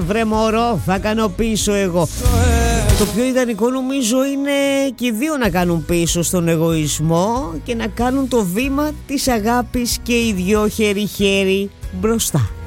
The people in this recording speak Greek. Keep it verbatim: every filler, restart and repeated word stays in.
βρε μωρό, θα κάνω πίσω εγώ. Το πιο ιδανικό νομίζω είναι και οι δύο να κάνουν πίσω στον εγωισμό και να κάνουν το βήμα της αγάπης και οι δυο χέρι-χέρι μπροστά.